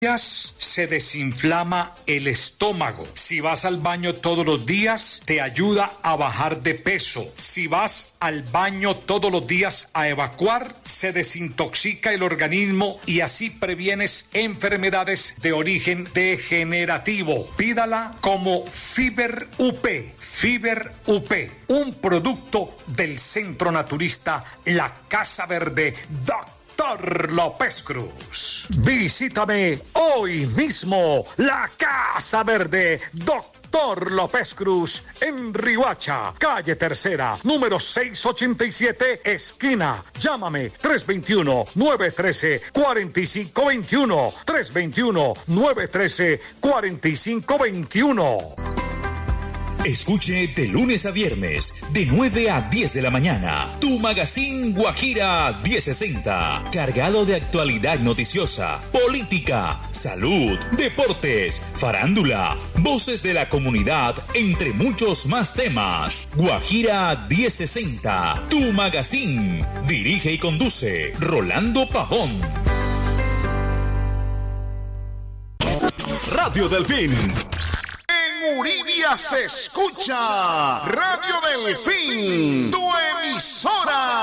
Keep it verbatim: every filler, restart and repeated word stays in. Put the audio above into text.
se desinflama el estómago. Si vas al baño todos los días, te ayuda a bajar de peso. Si vas al baño todos los días a evacuar, se desintoxica el organismo y así previenes enfermedades de origen degenerativo. Pídala como Fiber U P. Fiber U P, un producto del Centro Naturista La Casa Verde, Doctor Doctor López Cruz. Visítame hoy mismo, La Casa Verde, Doctor López Cruz, en Riohacha, calle Tercera, número seiscientos ochenta y siete, esquina. Llámame tres dos uno, nueve uno tres, cuatro cinco dos uno, tres dos uno, nueve uno tres, cuatro cinco dos uno. Escuche de lunes a viernes, de nueve a diez de la mañana, tu magazine Guajira mil sesenta, cargado de actualidad noticiosa, política, salud, deportes, farándula, voces de la comunidad, entre muchos más temas. Guajira mil sesenta, tu magazine. Dirige y conduce Rolando Pavón. Radio Delfín. En Uribe se escucha Radio Delfín, tu emisora.